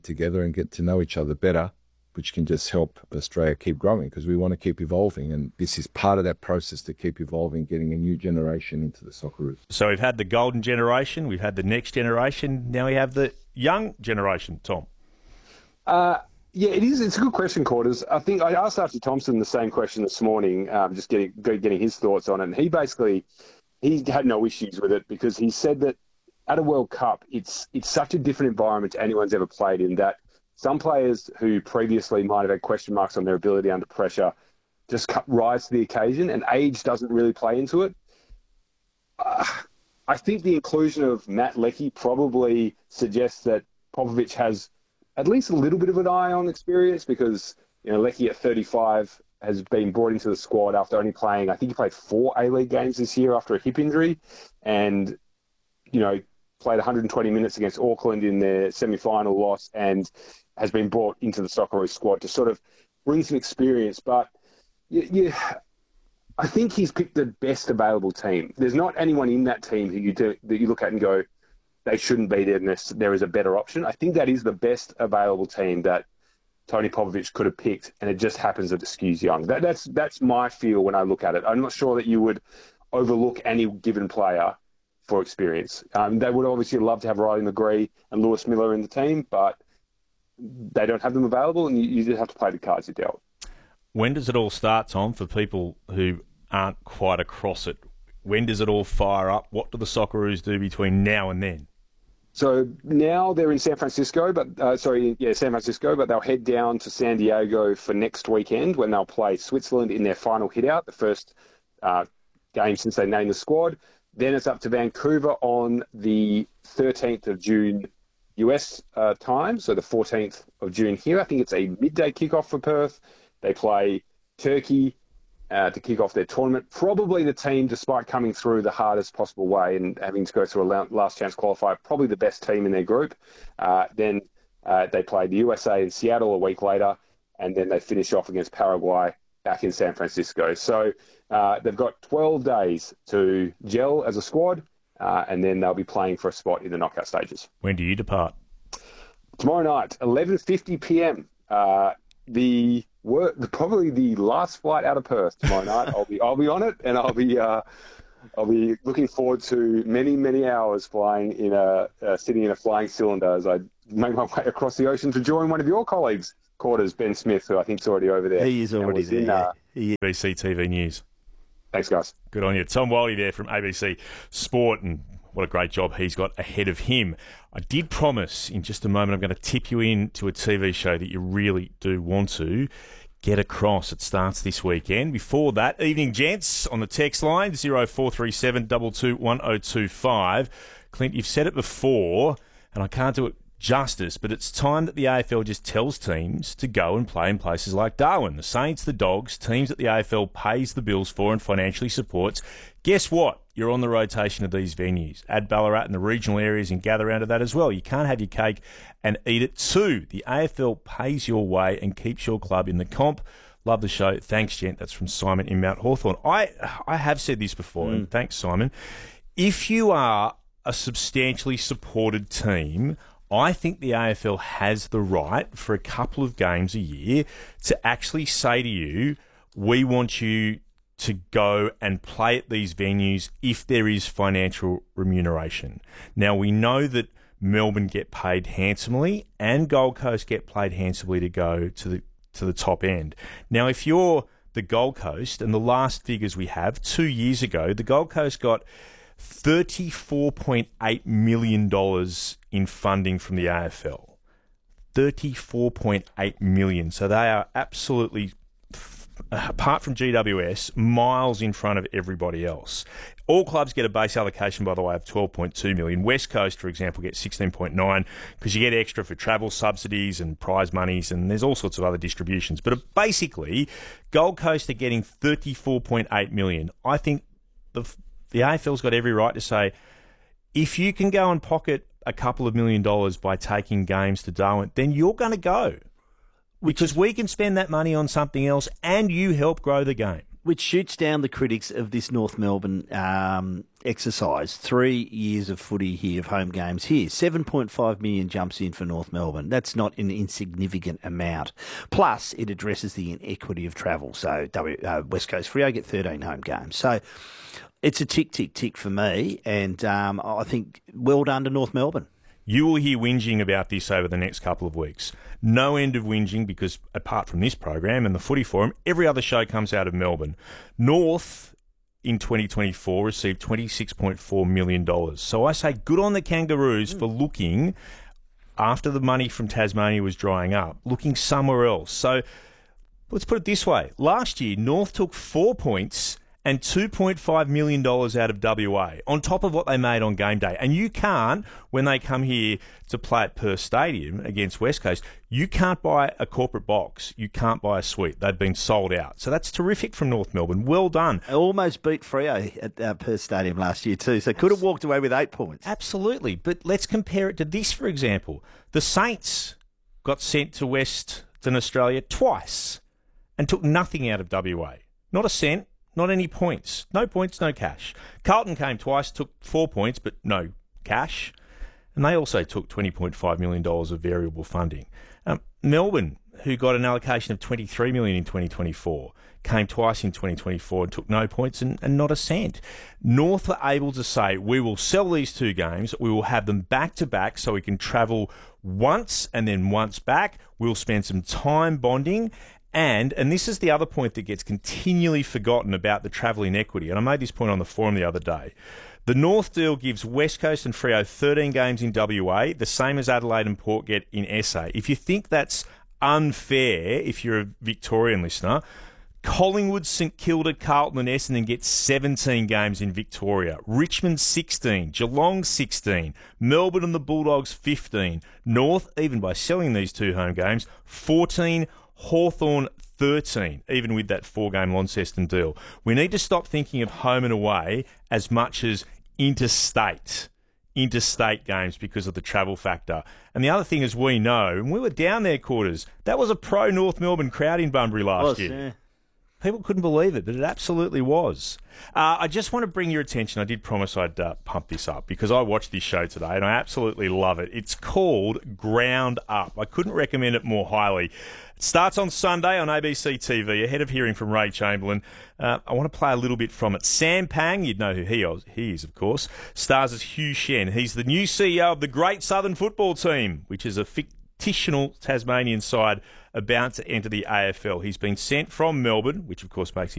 together and get to know each other better, which can just help Australia keep growing, because we want to keep evolving. And this is part of that process to keep evolving, getting a new generation into the Socceroos. So we've had the golden generation, we've had the next generation, now we have the young generation, Tom. Yeah, it is. It's a good question, Quarters. I think I asked Archie Thompson the same question this morning, just getting his thoughts on it. And he had no issues with it, because he said that at a World Cup, it's such a different environment to anyone's ever played in, that some players who previously might have had question marks on their ability under pressure just rise to the occasion, and age doesn't really play into it. I think the inclusion of Matt Leckie probably suggests that Popovic has at least a little bit of an eye on experience, because, Leckie at 35 has been brought into the squad after only playing, I think he played 4 A-League games this year after a hip injury, and, played 120 minutes against Auckland in their semi-final loss, and has been brought into the Socceroos squad to sort of bring some experience. But I think he's picked the best available team. There's not anyone in that team that you look at and go, they shouldn't be there unless there is a better option. I think that is the best available team that Tony Popovic could have picked, and it just happens that it skews young. That's my feel when I look at it. I'm not sure that you would overlook any given player for experience. They would obviously love to have Riley McGree and Lewis Miller in the team, but they don't have them available, and you just have to play the cards you're dealt. When does it all start, Tom, for people who aren't quite across it? When does it all fire up? What do the Socceroos do between now and then? So now they're in San Francisco, but they'll head down to San Diego for next weekend, when they'll play Switzerland in their final hit-out, the first game since they named the squad. Then it's up to Vancouver on the 13th of June US time, so the 14th of June here. I think it's a midday kickoff for Perth. They play Turkey to kick off their tournament. Probably the team, despite coming through the hardest possible way and having to go through a last chance qualifier, probably the best team in their group. Then they play the USA in Seattle a week later, and then they finish off against Paraguay back in San Francisco. So they've got 12 days to gel as a squad, and then they'll be playing for a spot in the knockout stages. When do you depart? Tomorrow night, 11:50 p.m. Probably the last flight out of Perth tomorrow night. I'll be on it, and I'll be looking forward to many hours flying sitting in a flying cylinder as I make my way across the ocean to join one of your colleagues, Quarters, Ben Smith, who I think is already over there. He is already there. ABC TV News. Thanks, guys. Good on you. Tom Wiley there from ABC Sport, and what a great job he's got ahead of him. I did promise in just a moment I'm going to tip you in to a TV show that you really do want to get across. It starts this weekend. Before that, evening gents on the text line, 0437 22 1025. Clint, you've said it before, and I can't do it justice, but it's time that the AFL just tells teams to go and play in places like Darwin. The Saints, the Dogs, teams that the AFL pays the bills for and financially supports. Guess what? You're on the rotation of these venues. Add Ballarat and the regional areas and gather around to that as well. You can't have your cake and eat it too. The AFL pays your way and keeps your club in the comp. Love the show. Thanks, gent. That's from Simon in Mount Hawthorn. I have said this before, and thanks, Simon. If you are a substantially supported team, I think the AFL has the right for a couple of games a year to actually say to you, we want you to go and play at these venues if there is financial remuneration. Now, we know that Melbourne get paid handsomely and Gold Coast get paid handsomely to go to the top end. Now, if you're the Gold Coast, and the last figures we have, 2 years ago, the Gold Coast got $34.8 million in funding from the AFL. $34.8 million. So they are absolutely, apart from GWS, miles in front of everybody else. All clubs get a base allocation, by the way, of $12.2 million. West Coast, for example, gets $16.9 because you get extra for travel subsidies and prize monies, and there's all sorts of other distributions. But basically, Gold Coast are getting $34.8 million. I think the AFL's got every right to say, if you can go and pocket a couple of $1 million by taking games to Darwin, then you're going to go. Because we can spend that money on something else and you help grow the game. which shoots down the critics of this North Melbourne exercise. 3 years of footy here, of home games here. 7.5 million jumps in for North Melbourne. That's not an insignificant amount. Plus, it addresses the inequity of travel. So West Coast Freo get 13 home games. So it's a tick for me, and I think well done to North Melbourne. You will hear whinging about this over the next couple of weeks. No end of whinging because apart from this program and the Footy Forum, every other show comes out of Melbourne. North in 2024 received $26.4 million. So I say good on the Kangaroos for looking, after the money from Tasmania was drying up, looking somewhere else. So let's put it this way. Last year, North took 4 points and $2.5 million out of WA, on top of what they made on game day. And you can't, when they come here to play at Perth Stadium against West Coast, you can't buy a corporate box. You can't buy a suite. They've been sold out. So that's terrific from North Melbourne. Well done. They almost beat Freo at Perth Stadium last year too, so could have walked away with 8 points. Absolutely. But let's compare it to this, for example. The Saints got sent to Western Australia twice and took nothing out of WA. Not a cent. Not any points. No points, no cash. Carlton came twice, took 4 points, but no cash. And they also took $20.5 million of variable funding. Melbourne, who got an allocation of $23 million in 2024, came twice in 2024 and took no points and not a cent. North were able to say, we will sell these 2 games, we will have them back-to-back so we can travel once and then once back. We'll spend some time bonding. And this is the other point that gets continually forgotten about the travel inequity, and I made this point on the forum the other day. The North deal gives West Coast and Freo 13 games in WA, the same as Adelaide and Port get in SA. If you think that's unfair, if you're a Victorian listener, Collingwood, St Kilda, Carlton and Essendon get 17 games in Victoria. Richmond 16, Geelong 16, Melbourne and the Bulldogs 15. North, even by selling these 2 home games, 14, Hawthorn 13, even with that 4-game Launceston deal. We need to stop thinking of home and away as much as interstate games because of the travel factor. And the other thing is we know, and we were down there, Quarters, that was a pro-North Melbourne crowd in Bunbury last year. Yeah. People couldn't believe it, but it absolutely was. I just want to bring your attention. I did promise I'd pump this up because I watched this show today and I absolutely love it. It's called Ground Up. I couldn't recommend it more highly. It starts on Sunday on ABC TV, ahead of hearing from Ray Chamberlain. I want to play a little bit from it. Sam Pang, you'd know who he is, of course, stars as Hugh Shen. He's the new CEO of the Great Southern Football Team, which is a fictional Tasmanian side about to enter the AFL. He's been sent from Melbourne, which of course makes him